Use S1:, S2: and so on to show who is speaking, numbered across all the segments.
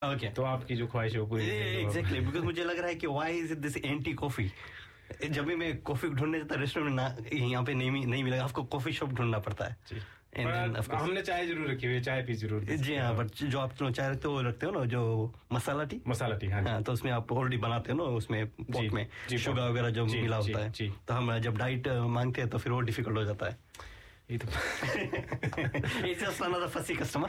S1: Okay,
S2: तो आपकी जो ख्वाहिश है वो पूरी
S1: एग्जैक्टली, बिकॉज मुझे लग रहा है कि why is it this anti coffee. जब भी मैं कॉफी ढूंढने जाता रेस्टोरेंट में यहाँ पे नहीं मिलेगा, आपको कॉफी शॉप ढूंढना पड़ता है।
S2: हमने चाय जरूर रखी हुई है, चाय पी जरूर।
S1: जी हाँ, बट जो आप चाय रखते हो वो रखते हो ना, जो मसाला टी। हाँ, तो उसमें आप ऑलरेडी बनाते हो ना, उसमें पॉट में शुगर वगैरह जो मिला होता है, तो हम जब डाइट मांगते हैं तो फिर वो डिफिकल्ट हो जाता है। It's just another fussy customer.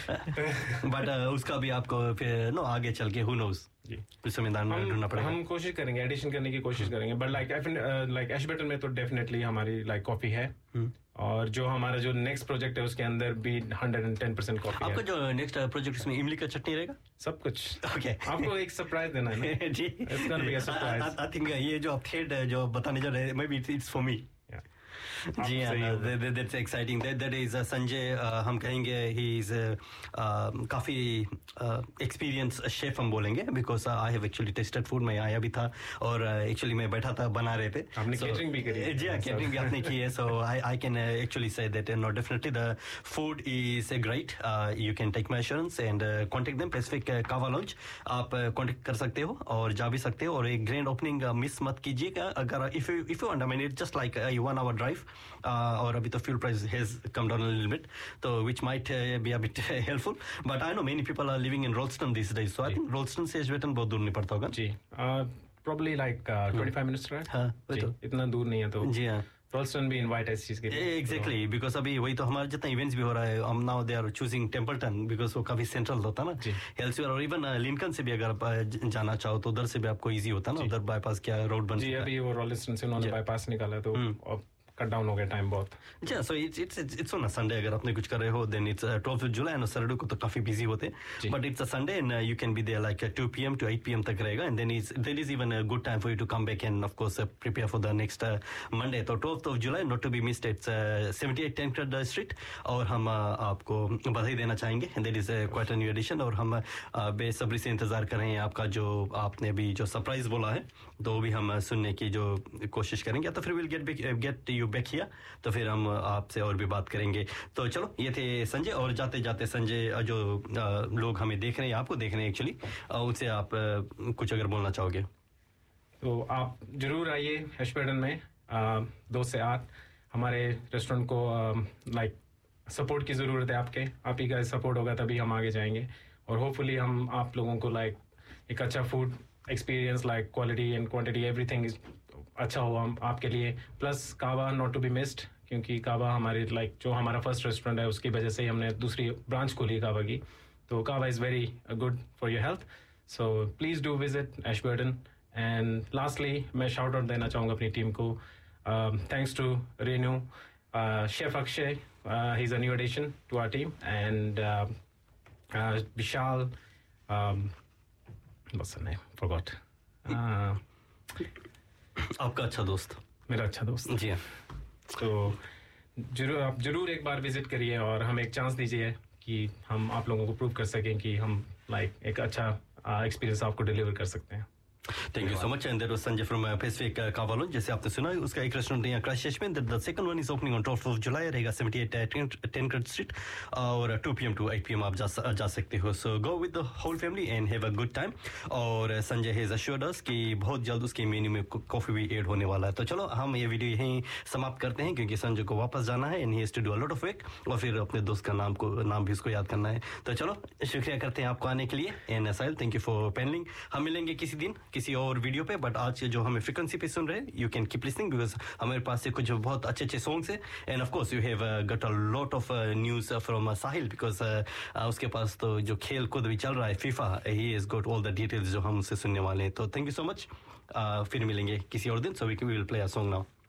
S1: But उसका भी आपको फिर नो आगे चल के who knows कुछ संविधान में ढूंढना पड़ेगा।
S2: हम कोशिश करेंगे, एडिशन करने की कोशिश करेंगे, बट लाइक एशबर्टन में तो डेफिनेटली हमारी लाइक कॉफी है, और जो हमारा जो नेक्स्ट प्रोजेक्ट है उसके अंदर भी 110% कॉफी है।
S1: आपका जो नेक्स्ट प्रोजेक्ट इसमें इमली का चटनी रहेगा,
S2: सब कुछ।
S1: ओके,
S2: आपको एक सरप्राइज देना है
S1: जी।
S2: It's gonna be a surprise.
S1: I think ये जो आप थ्रेड जो बताने जा रहे हैं, maybe it's for me. जी हाँ, that's exciting. That is Sanjay, हम कहेंगे he is काफी एक्सपीरियंस शेफ हम बोलेंगे, because I have actually tasted food. मैं आया भी था और actually मैं बैठा था, बना रहे थे।
S2: आपने केटरिंग भी करी है?
S1: जी हाँ, केटरिंग भी आपने की है, so I can actually say that no, definitely the food is great. You can take my assurance and contact them. Pacific Kava Lounge आप contact कर सकते हो और जा भी सकते हो, और एक ग्रैंड ओपनिंग मिस मत कीजिएगा। अगर if you want, I mean it's just like a 1 hour drive, और अभी तो fuel price has come down a little bit, so which might be a bit helpful, but I know many people are living in Rolleston these days, so I think Rolleston से Ashburton बहुत दूर नहीं पड़ता होगा।
S2: जी, probably like 25 minutes drive।
S1: हाँ,
S2: इतना दूर नहीं है, तो
S1: जी हाँ,
S2: रोल्स्टन भी इनवाइट है इस चीज के लिए।
S1: एग्जैक्टली, बिकॉज अभी वही तो हमारा जितना इवेंट्स भी हो रहा है, हम now they are choosing Templeton, because वो काफी सेंट्रल होता है ना हेल्सवेयर, और इवन लिंकन से भी अगर आप जाना चाहो तो उधर से भी आपको इजी होता है ना, उधर बाईपास क्या रोड बन
S2: जी, अभी वो रोलिस्टन से उन्होंने बाईपास निकाला, तो कट डाउन हो गया टाइम बहुत।
S1: अच्छा, so it's on a Sunday, अगर आपने कुछ कर रहे हो then it's 12th July, and Saturday को तो काफी बिजी होते हैं, but it's a Sunday and you can be there like 2 PM to 8 PM तक रहेगा, and then is even a good time for you to come back end of course prepare for the next Monday. तो 12th July not to be missed, it's 78 Tancred street, और हम आपको बधाई देना चाहेंगे, that is quite a new addition, और हम बेसब्री से इंतजार कर रहे हैं आपका जो आपने अभी जो सरप्राइज बोला है, तो भी हम सुनने की जो कोशिश करेंगे, तो फिर will get you back here, तो फिर हम आपसे और भी बात करेंगे। तो चलो, ये थे संजय, और जाते जाते संजय जो लोग हमें देख रहे हैं, आपको देख रहे हैं एक्चुअली, उनसे आप कुछ अगर बोलना चाहोगे
S2: तो आप जरूर आइए एशबर्टन में 2 से 8। हमारे रेस्टोरेंट को लाइक सपोर्ट की ज़रूरत है, आप ही का सपोर्ट होगा तभी हम आगे जाएंगे, और होपफुली हम आप लोगों को लाइक एक अच्छा food experience, like quality and quantity everything अच्छा हो हम आपके लिए। प्लस कावा नॉट टू बी मिस्ड, क्योंकि कावा हमारे लाइक जो हमारा फर्स्ट रेस्टोरेंट है उसकी वजह से ही हमने दूसरी ब्रांच खोली कावा की, तो कावा is very good for your health, so please do visit Ashburton. And lastly मैं शाउट आउट देना चाहूँगा अपनी टीम को, thanks to Renu, chef Akshay, he is a new addition to our team, and Vishal, what's the name? Forgot.
S1: आपका अच्छा दोस्त,
S2: मेरा अच्छा दोस्त।
S1: जी हाँ,
S2: तो आप जरूर एक बार विजिट करिए और हमें एक चांस दीजिए कि हम आप लोगों को प्रूव कर सकें कि हम लाइक एक अच्छा एक्सपीरियंस आपको डिलीवर कर सकते हैं।
S1: Thank you so much, and that was Sanjay from Pacific कावा लॉन्ज। जैसे आपने सुना, उसका एक रेस्टोरेंट यहाँ क्राइस्टचर्च में, the second one is opening on 12th जुलाई, रहेगा 78 Tancred स्ट्रीट, और 2 PM to 8 PM आप जा सकते हो। सो go with the whole family and have a good time. और संजय हैज अश्योर्ड अस कि बहुत जल्द उसके मेन्यू में कॉफी भी ऐड होने वाला है। तो चलो, हम ये वीडियो यहीं समाप्त करते हैं, क्योंकि संजय को वापस जाना है and he has to do a lot of work, और फिर अपने दोस्त का नाम भी उसको याद करना है। तो चलो, शुक्रिया करते हैं आपको आने के लिए, and Sahil thank you for panelling. हम मिलेंगे किसी दिन किसी और वीडियो पे, बट आज जो हमें फ्रीक्वेंसी पे सुन रहे हैं, you can keep listening, because हमारे पास से कुछ बहुत अच्छे सॉन्ग्स है, end of course you have got a lot of news from Sahil, because उसके पास तो जो खेल कूद भी चल रहा है, FIFA, he has got all the details जो हम उससे सुनने वाले हैं। तो थैंक यू सो मच, फिर मिलेंगे किसी और दिन, so we will play a song now.